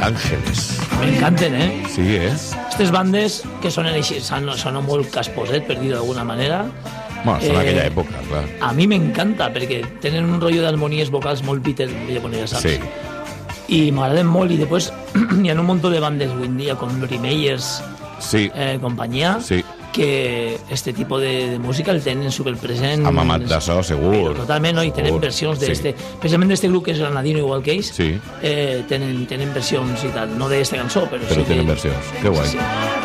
Ángeles. M'encanten, Sí, Aquestes bandes que sonen així, sonen molt casposet, per dir-ho d'alguna manera. Bueno, són aquella època, clar. A mi m'encanta, perquè tenen un rotllo d'harmonies vocals molt Beatles, ja saps. Sí. I m'agraden molt, i després hi ha un munt de bandes avui en dia, com Lori Meyers, companyia, que este tipus de música el tenen superpresent. Amb Amat d'Açò, segur. Totalment, no? I tenen versions d'este... Precisament d'este grup, que és Granadino, igual que ells, tenen versions i tal. No d'esta cançó, però sí tenen versions. Que guai. Sí.